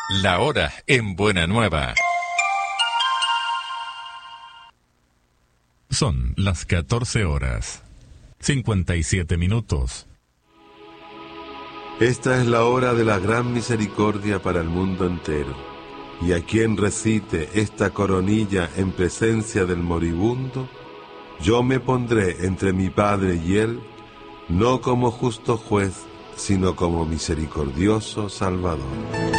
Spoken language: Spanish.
La hora en Buena Nueva. Son las 14 horas, 57 minutos. Esta es la hora de la gran misericordia para el mundo entero. Y a quien recite esta coronilla en presencia del moribundo, yo me pondré entre mi Padre y él, no como justo juez, sino como misericordioso Salvador.